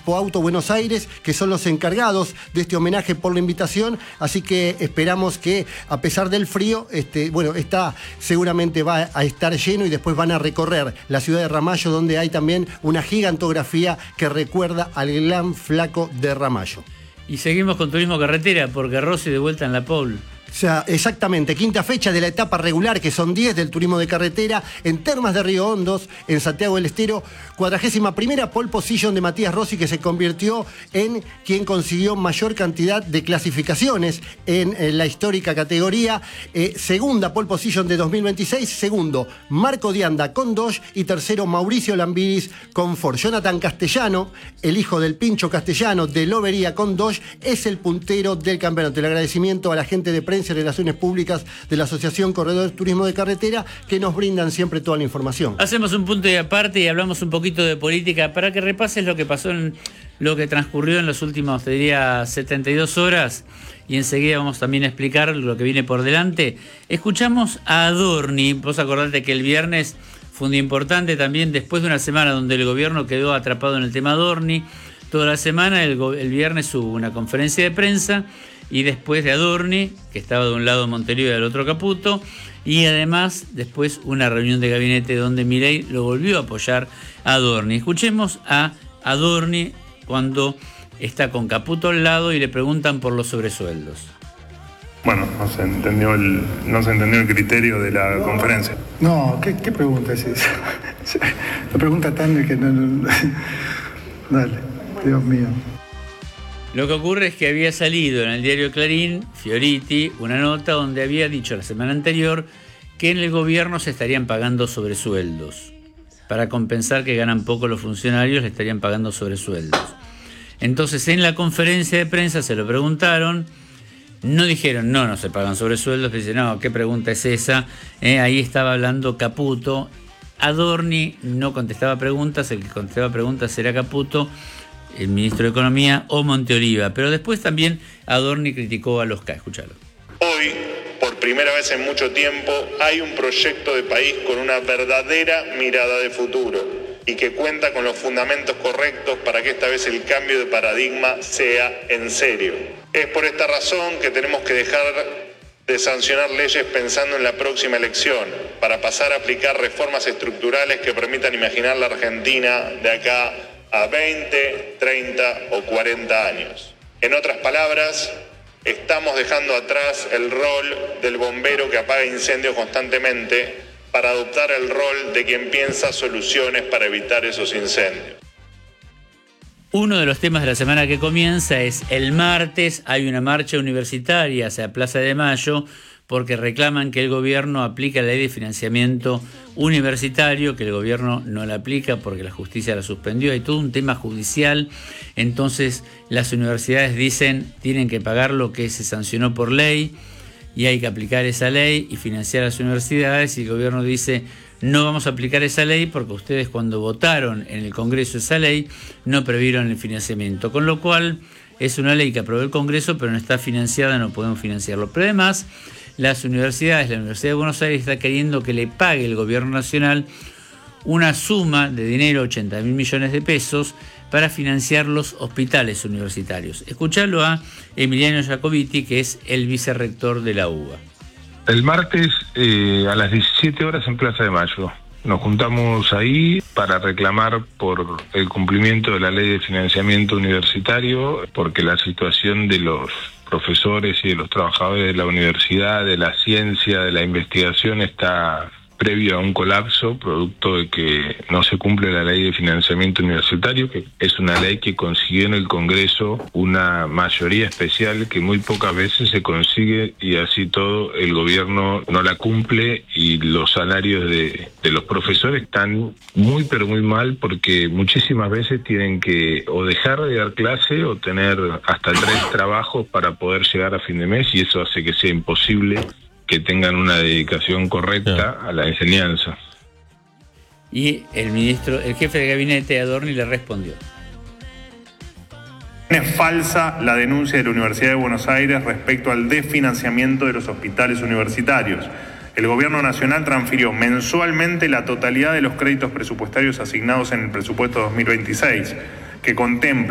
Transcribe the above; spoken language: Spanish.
Expo Auto Buenos Aires, que son los encargados de este homenaje por la invitación, así que esperamos que a pesar del frío, seguramente va a estar lleno y después van a recorrer la ciudad de Ramallo, donde hay también una gigantografía que recuerda al gran Flaco de Ramallo. Y seguimos con turismo carretera, porque Rossi de vuelta en la pole. O sea, exactamente, quinta fecha de la etapa regular, que son 10 del turismo de carretera, en Termas de Río Hondos, en Santiago del Estero, 41ª pole position de Matías Rossi, que se convirtió en quien consiguió mayor cantidad de clasificaciones en la histórica categoría. Segunda pole position de 2026, segundo Marco Dianda con Dodge y tercero Mauricio Lambiris con Ford. Jonathan Castellano, el hijo del Pincho Castellano de Lobería con Dodge, es el puntero del campeonato. El agradecimiento a la gente de prensa y relaciones públicas de la Asociación Corredores Turismo de Carretera, que nos brindan siempre toda la información. Hacemos un punto de aparte y hablamos un poquito de política para que repases lo que pasó en lo que transcurrió en los últimos, te diría, 72 horas, y enseguida vamos también a explicar lo que viene por delante. Escuchamos a Adorni. Vos acordate que el viernes fue un día importante también, después de una semana donde el gobierno quedó atrapado en el tema Adorni. Toda la semana, el viernes hubo una conferencia de prensa, y después de Adorni, que estaba de un lado Montevideo y del otro Caputo, y además después una reunión de gabinete donde Milei lo volvió a apoyar a Adorni. Escuchemos a Adorni cuando está con Caputo al lado y le preguntan por los sobresueldos. Bueno, no se entendió el criterio de la conferencia. No, ¿qué pregunta es esa? La pregunta tan que no. Dale, Dios mío. Lo que ocurre es que había salido en el diario Clarín, Fioriti, una nota donde había dicho la semana anterior que en el gobierno se estarían pagando sobresueldos. Para compensar que ganan poco los funcionarios, le estarían pagando sobresueldos. Entonces, en la conferencia de prensa se lo preguntaron, no dijeron, no se pagan sobresueldos, dicen, no, ¿qué pregunta es esa? Ahí estaba hablando Caputo. Adorni no contestaba preguntas, el que contestaba preguntas era Caputo, el ministro de Economía, o Monteoliva. Pero después también Adorni criticó a los K. Escuchalo. Hoy, por primera vez en mucho tiempo, hay un proyecto de país con una verdadera mirada de futuro y que cuenta con los fundamentos correctos para que esta vez el cambio de paradigma sea en serio. Es por esta razón que tenemos que dejar de sancionar leyes pensando en la próxima elección, para pasar a aplicar reformas estructurales que permitan imaginar la Argentina de acá a 20, 30 o 40 años. En otras palabras, estamos dejando atrás el rol del bombero que apaga incendios constantemente para adoptar el rol de quien piensa soluciones para evitar esos incendios. Uno de los temas de la semana que comienza es el martes. Hay una marcha universitaria hacia Plaza de Mayo porque reclaman que el gobierno aplique la ley de financiamiento universitario, que el gobierno no la aplica porque la justicia la suspendió. Hay todo un tema judicial. Entonces las universidades dicen tienen que pagar lo que se sancionó por ley y hay que aplicar esa ley y financiar a las universidades, y el gobierno dice no vamos a aplicar esa ley porque ustedes cuando votaron en el Congreso esa ley no previeron el financiamiento, con lo cual es una ley que aprobó el Congreso pero no está financiada, no podemos financiarlo. Pero además las universidades, la Universidad de Buenos Aires está queriendo que le pague el gobierno nacional una suma de dinero, 80.000 millones de pesos, para financiar los hospitales universitarios. Escuchalo a Emiliano Jacobiti, que es el vicerrector de la UBA. El martes a las 17 horas en Plaza de Mayo. Nos juntamos ahí para reclamar por el cumplimiento de la ley de financiamiento universitario, porque la situación de los profesores y de los trabajadores de la universidad, de la ciencia, de la investigación está previo a un colapso, producto de que no se cumple la ley de financiamiento universitario, que es una ley que consiguió en el Congreso una mayoría especial que muy pocas veces se consigue, y así todo el gobierno no la cumple, y los salarios de los profesores están muy pero muy mal, porque muchísimas veces tienen que o dejar de dar clase o tener hasta 3 trabajos para poder llegar a fin de mes, y eso hace que sea imposible que tengan una dedicación correcta a la enseñanza. Y el jefe de gabinete Adorni le respondió. Es falsa la denuncia de la Universidad de Buenos Aires respecto al desfinanciamiento de los hospitales universitarios. El gobierno nacional transfirió mensualmente la totalidad de los créditos presupuestarios asignados en el presupuesto 2026, que contempla